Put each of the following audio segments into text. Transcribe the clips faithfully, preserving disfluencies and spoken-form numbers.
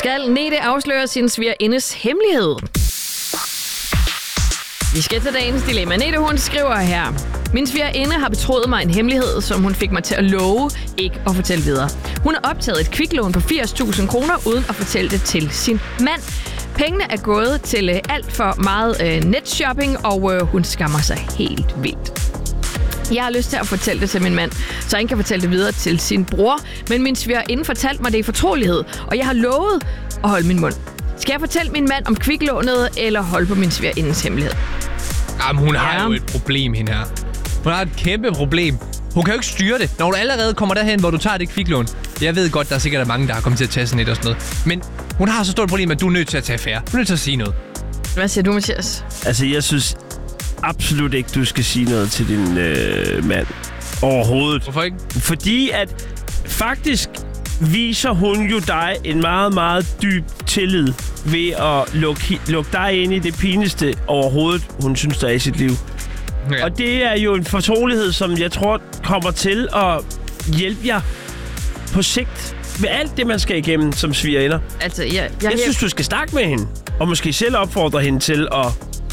skal Nete afsløre sin svigerindes hemmelighed. Vi skal til dagens dilemma. Nete, hun skriver her: Min svigerinde har betroet mig en hemmelighed, som hun fik mig til at love ikke at fortælle videre. Hun har optaget et kviklån på firs tusind kroner uden at fortælle det til sin mand. Pengene er gået til øh, alt for meget øh, netshopping, og øh, hun skammer sig helt vildt. Jeg har lyst til at fortælle det til min mand, så han kan fortælle det videre til sin bror. Men min svigerinde fortalte mig det i fortrolighed, og jeg har lovet at holde min mund. Skal jeg fortælle min mand om kviklånet, eller holde på min svigerindes hemmelighed? Jamen, hun har ja. jo et problem, hende her. Hun har et kæmpe problem. Hun kan jo ikke styre det, når du allerede kommer derhen, hvor du tager det kviklån. Jeg ved godt, der er sikkert mange, der har kommet til at tage sådan et og sådan noget. Men hun har så stort problem, at du er nødt til at tage affære. Du er nødt til at sige noget. Hvad siger du, Mathias? Altså, jeg synes absolut ikke, du skal sige noget til din øh, mand. Overhovedet. Hvorfor ikke? Fordi at faktisk viser hun jo dig en meget, meget dyb tillid ved at lukke, lukke dig ind i det pinligste overhovedet, hun synes, der er i sit liv. Ja. Og det er jo en fortrolighed, som jeg tror kommer til at hjælpe jer på sigt med alt det, man skal igennem som svigerinder. Altså, jeg, jeg, jeg synes, du skal snakke med hende, og måske selv opfordre hende til at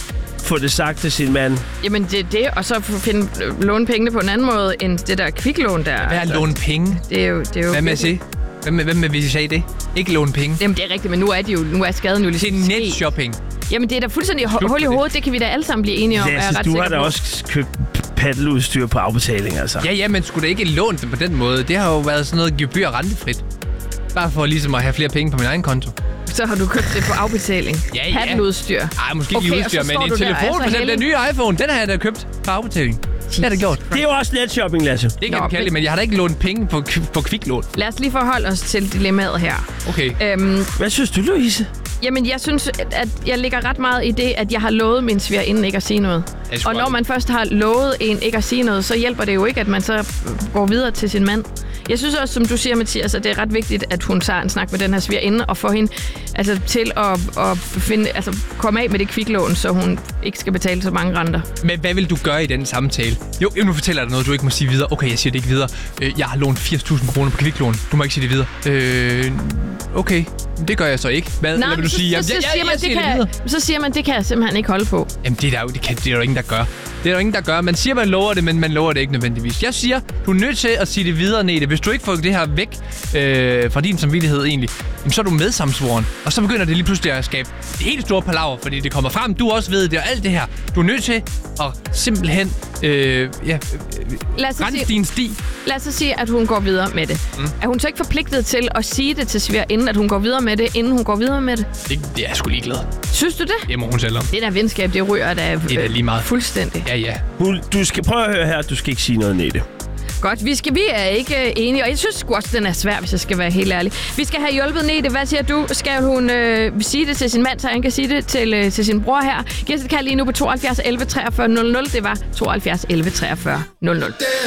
få det sagt til sin mand. Jamen, det er det, og så finde, låne pengene på en anden måde, end det der kviklån der. Hvad er altså, låne penge? Det er jo... Det er jo Hvad med at sige? Hvem med, hvem med, hvis I sagde det? Ikke låne penge? Jamen, det er rigtigt, men nu er, de jo, nu er skaden jo ligesom... Det er netshopping. Jamen, det er da fuldstændig hul i hovedet. Det kan vi da alle sammen blive enige om. Ja, jeg du har da også købt paddeludstyr på afbetaling, altså. Ja, ja, men skulle da ikke låne det på den måde? Det har jo været sådan noget gebyr rentefrit. Bare for ligesom at have flere penge på min egen konto. Så har du købt det på afbetaling. Ja, ja. Paddeludstyr. Nej, måske ikke okay, udstyr, men en telefon. For eksempel den nye iPhone, den har jeg da købt på afbetaling. Det har det gjort. Det er jo også netshopping, Lasse. Det kan jeg kalde det, men jeg har da ikke lånt penge på, på kviklån. Lad os lige forholde os til dilemmaet her. Okay. Øhm, Hvad synes du, Louise? Jamen, jeg synes, at jeg ligger ret meget i det, at jeg har lovet min svigerinde ikke at sige noget. Og når man først har lovet en ikke at sige noget, så hjælper det jo ikke, at man så går videre til sin mand. Jeg synes også, som du siger, Mathias, at det er ret vigtigt, at hun tager en snak med den her svigerinde og får hende altså, til at, at finde, altså, komme af med det kviklån, så hun ikke skal betale så mange renter. Men hvad vil du gøre i den samtale? Jo, nu fortæller jeg dig noget, du ikke må sige videre. Okay, jeg siger det ikke videre. Jeg har lånt firs tusind kroner på kviklån. Du må ikke sige det videre. Øh, okay, det gør jeg så ikke. Hvad, Nej, hvad vil du så, sige? Jamen, så, jeg, siger man, jeg, jeg det kan, det så siger man, det kan jeg simpelthen ikke holde på. Jamen, det er der jo, det kan, det er der jo ingen, der gør. Det er der jo ingen, der gør. Man siger, man lover det, men man lover det ikke nødvendigvis. Jeg siger, du er nødt til at sige det videre, Nete. Hvis du ikke får det her væk øh, fra din samvittighed egentlig, jamen, så er du medsamsvoren. Og så begynder det lige pludselig at skabe det helt store palaver, fordi det kommer frem. Du også ved det og alt det her. Du er nødt til at simpelthen øh, ja, øh, rense din sti. Lad os så sige, at hun går videre med det. Mm. Er hun så ikke forpligtet til at sige det til svigerinden, at hun går videre med det, inden hun går videre med det? Det, det er jeg sgu ligeglad. Synes du det? Det må hun selv om. Det der venskab, det rører da det er lige meget. Fuldstændig. Ja, ja. Du skal prøve at høre her, du skal ikke sige noget, Nete. Godt, vi, skal, vi er ikke uh, enige, og jeg synes sgu også, den er svær, hvis jeg skal være helt ærlig. Vi skal have hjulpet Nete. Hvad siger du? Skal hun øh, sige det til sin mand, så han kan sige det til, øh, til sin bror her? Giv os et kald lige nu på tooghalvfjerds elleve treogfyrre nul nul. Det var tooghalvfjerds elleve treogfyrre nul nul.